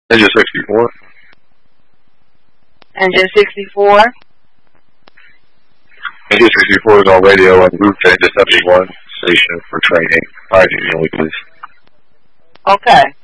Engine 64. Engine 64. Engine 64 is on radio on route to Engine 71 station for training. Alright, please. Okay.